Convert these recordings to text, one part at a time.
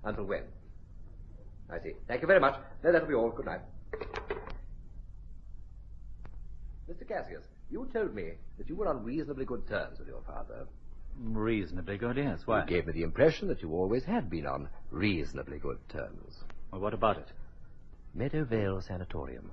Until when? I see. Thank you very much. No, that'll be all. Good night. Mr. Cassius, you told me that you were on reasonably good terms with your father. Reasonably good, yes. Why? You gave me the impression that you always had been on reasonably good terms. Well, what about it? Meadowvale Sanatorium.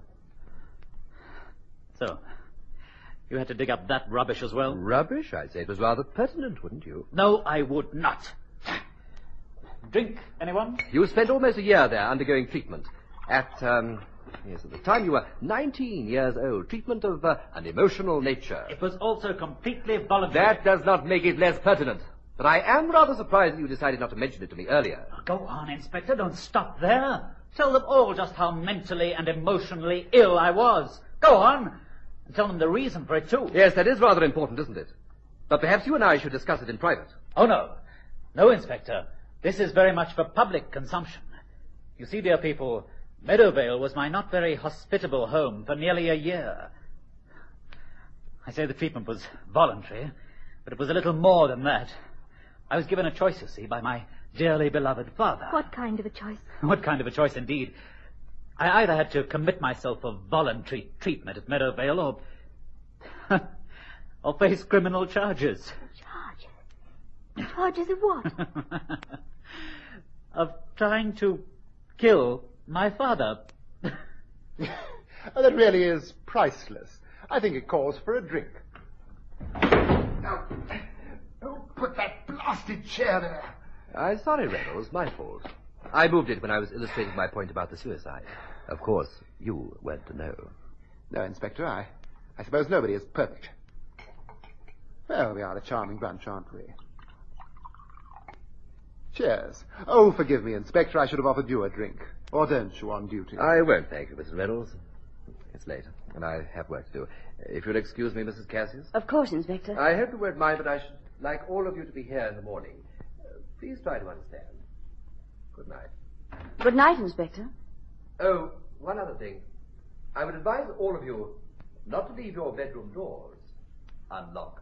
So, you had to dig up that rubbish as well? Rubbish? I'd say it was rather pertinent, wouldn't you? No, I would not. Drink, anyone? You spent almost a year there undergoing treatment. At the time you were 19 years old. Treatment of an emotional nature. It was also completely voluntary. That does not make it less pertinent. But I am rather surprised that you decided not to mention it to me earlier. Go on, Inspector. Don't stop there. Tell them all just how mentally and emotionally ill I was. Go on. And tell them the reason for it, too. Yes, that is rather important, isn't it? But perhaps you and I should discuss it in private. Oh, no. No, Inspector. This is very much for public consumption. You see, dear people, Meadowvale was my not very hospitable home for nearly a year. I say the treatment was voluntary, but it was a little more than that. I was given a choice, you see, by my dearly beloved father. What kind of a choice? What kind of a choice, indeed. I either had to commit myself for voluntary treatment at Meadowvale or face criminal charges. Charges? Charges of what? Of trying to kill my father. That really is priceless. I think it calls for a drink. Now, put that blasted chair there. I'm sorry, Reynolds. My fault. I moved it when I was illustrating my point about the suicide. Of course, you weren't to know. No, Inspector, I suppose nobody is perfect. Well, we are a charming bunch, aren't we? Cheers. Oh, forgive me, Inspector. I should have offered you a drink. Or don't you on duty? I won't, thank you, Mrs. Reynolds. It's late, and I have work to do. If you'll excuse me, Mrs. Cassius. Of course, Inspector. I hope you won't mind, but I should like all of you to be here in the morning. Please try to understand. Good night. Good night, Inspector. Oh, one other thing. I would advise all of you not to leave your bedroom doors unlocked.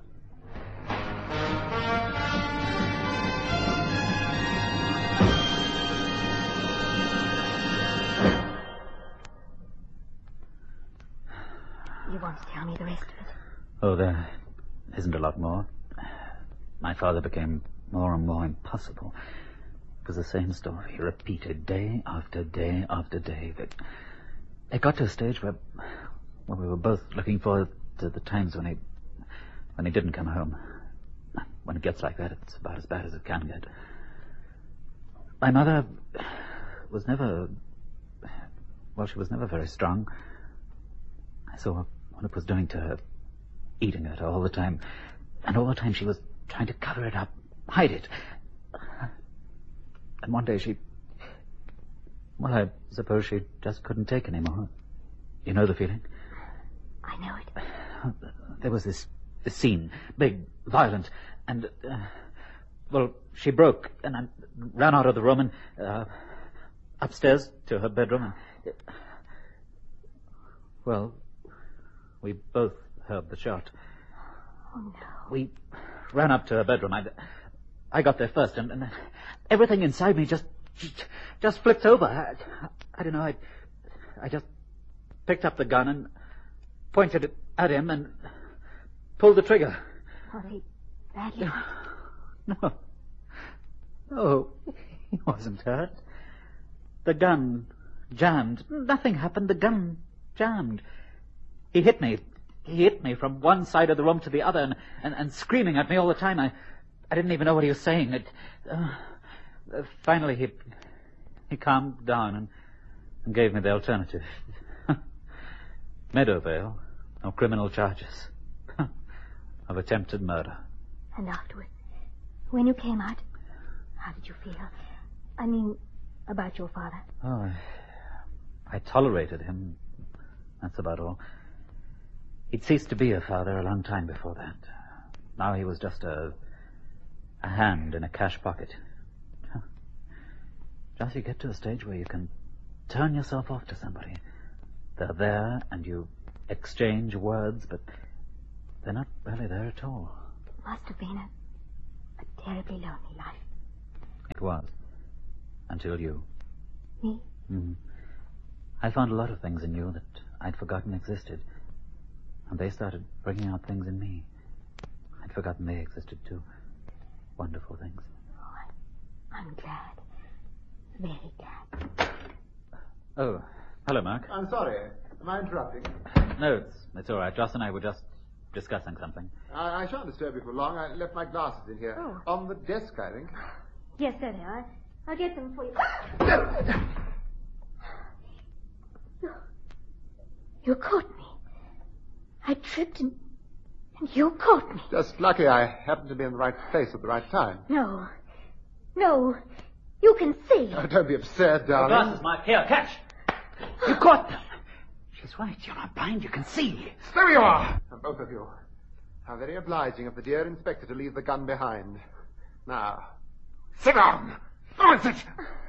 You want to tell me the rest of it? Oh, there isn't a lot more. My father became more and more impossible. It was the same story, repeated day after day after day. It got to a stage where we were both looking forward to the times when he didn't come home. When it gets like that, it's about as bad as it can get. My mother was never... Well, she was never very strong. I saw what it was doing to her, eating at her all the time. And all the time she was trying to cover it up, hide it. And one day well, I suppose she just couldn't take any more. You know the feeling? I know it. There was this scene, big, violent, and, she broke, and I ran out of the room and, upstairs to her bedroom, and, we both heard the shot. Oh, no. We ran up to her bedroom. I got there first, and everything inside me just flipped over. I don't know, I just picked up the gun and pointed it at him and pulled the trigger. Was he badly hurt? No, he wasn't hurt. The gun jammed. Nothing happened. The gun jammed. He hit me. He hit me from one side of the room to the other and screaming at me all the time. I didn't even know what he was saying. Finally, he calmed down and gave me the alternative. Meadowvale, no criminal charges. Of attempted murder. And afterwards, when you came out, how did you feel? I mean, about your father. Oh, I tolerated him. That's about all. He'd ceased to be a father a long time before that. Now he was just a hand in a cash pocket. Just you get to a stage where you can turn yourself off to somebody. They're there and you exchange words, but they're not really there at all. It must have been a terribly lonely life. It was. Until you. Me? Mm-hmm. I found a lot of things in you that I'd forgotten existed. And they started bringing out things in me. I'd forgotten they existed, too. Wonderful things. Oh, I'm glad. Very glad. Oh, hello, Mark. I'm sorry. Am I interrupting? No, it's all right. Joss and I were just discussing something. I shan't disturb you for long. I left my glasses in here. Oh. On the desk, I think. Yes, there they are. I'll get them for you. You caught me. I tripped and you caught me. Just lucky I happened to be in the right place at the right time. No. No. You can see. Oh, don't be absurd, darling. Glasses, Mark. Here, catch. You caught them. She's right. You're not blind. You can see. There you are! Both of you. How very obliging of the dear inspector to leave the gun behind. Now, sit down! Answer it!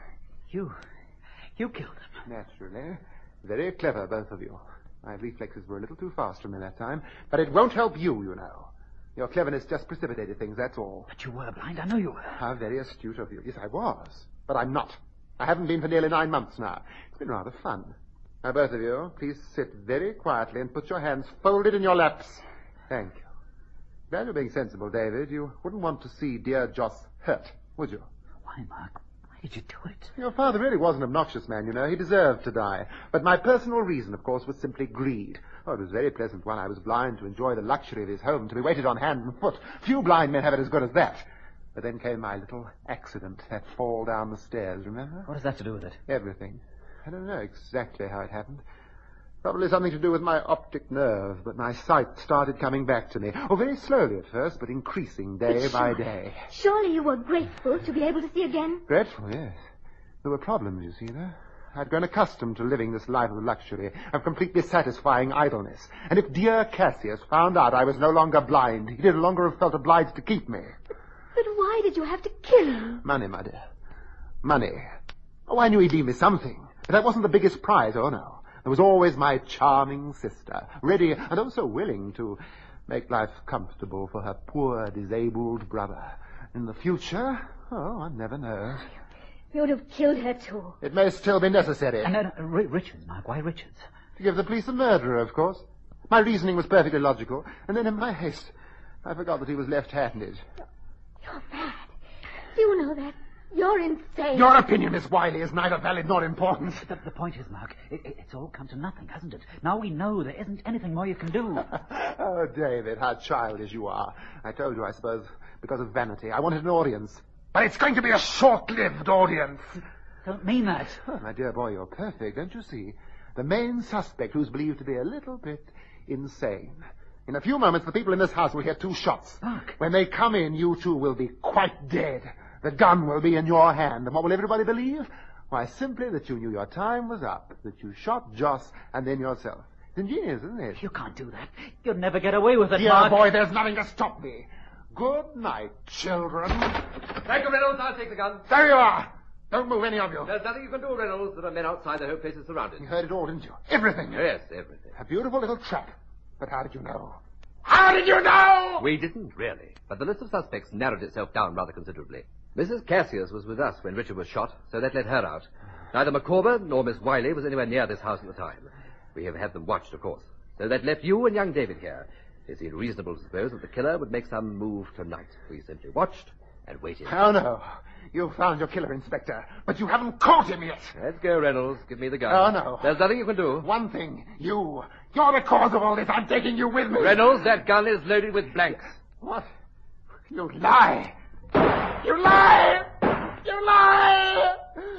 You killed him. Naturally. Very clever, both of you. My reflexes were a little too fast for me that time, but it won't help you, you know. Your cleverness just precipitated things, that's all. But you were blind. I know you were. How very astute of you. Yes, I was. But I'm not. I haven't been for nearly 9 months now. It's been rather fun. Now, both of you, please sit very quietly and put your hands folded in your laps. Thank you. Glad you're being sensible, David. You wouldn't want to see dear Joss hurt, would you? Why, Mark? Why did you do it? Your father really was an obnoxious man, you know. He deserved to die. But my personal reason, of course, was simply greed. Oh, it was very pleasant while I was blind to enjoy the luxury of his home, to be waited on hand and foot. Few blind men have it as good as that. But then came my little accident, that fall down the stairs, remember? What has that to do with it? Everything. I don't know exactly how it happened. Probably something to do with my optic nerve, but my sight started coming back to me. Oh, very slowly at first, but increasing day by day. Surely you were grateful to be able to see again? Grateful, yes. There were problems, you see, though. I'd grown accustomed to living this life of luxury, of completely satisfying idleness. And if dear Cassius found out I was no longer blind, he no longer have felt obliged to keep me. But why did you have to kill him? Money, my dear. Money. Oh, I knew he'd leave me something. But that wasn't the biggest prize, oh no. There was always my charming sister, ready and also willing to make life comfortable for her poor, disabled brother. In the future, oh, one never knows. You would have killed her, too. It may still be necessary. No, Richards, Mark. Why Richards? To give the police a murderer, of course. My reasoning was perfectly logical, and then in my haste, I forgot that he was left-handed. You're mad. Do you know that? You're insane. Your opinion, Miss Wiley, is neither valid nor important. The point is, Mark, it's all come to nothing, hasn't it? Now we know there isn't anything more you can do. Oh, David, how childish you are. I told you, I suppose, because of vanity. I wanted an audience. But it's going to be a short-lived audience. Don't mean that. Oh, my dear boy, you're perfect, don't you see? The main suspect, who's believed to be a little bit insane. In a few moments, the people in this house will hear 2 shots. Mark. When they come in, you two will be quite dead. The gun will be in your hand. And what will everybody believe? Why, simply that you knew your time was up, that you shot Joss and then yourself. It's ingenious, isn't it? You can't do that. You'll never get away with it, Dear Mark. boy, there's nothing to stop me. Good night, children. Thank you, Reynolds. I'll take the gun. There you are. Don't move any of you. There's nothing you can do, Reynolds. There are men outside. The whole place is surrounded. You heard it all, didn't you? Everything. Yes, everything. A beautiful little trap. But how did you know? How did you know? We didn't, really. But the list of suspects narrowed itself down rather considerably. Mrs. Cassius was with us when Richard was shot, so that let her out. Neither Micawber nor Miss Wiley was anywhere near this house at the time. We have had them watched, of course. So that left you and young David here. It seemed reasonable to suppose that the killer would make some move tonight. We simply watched and waited. Oh, no. You found your killer, Inspector, but you haven't caught him yet. Let's go, Reynolds. Give me the gun. Oh, no. There's nothing you can do. One thing. You're the cause of all this. I'm taking you with me. Reynolds, that gun is loaded with blanks. What? You lie. You lie! You lie!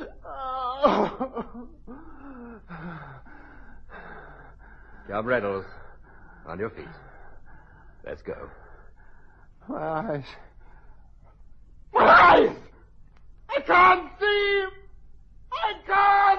Oh. Come, Reynolds. On your feet. Let's go. My eyes. My eyes! I can't